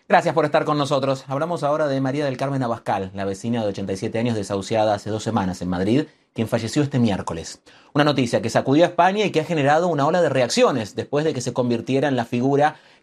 Gracias por estar con nosotros. Hablamos ahora de María del Carmen Abascal, la vecina de 87 años desahuciada hace 2 semanas en Madrid, quien falleció este miércoles. Una noticia que sacudió a España y que ha generado una ola de reacciones después de que se convirtiera en la figura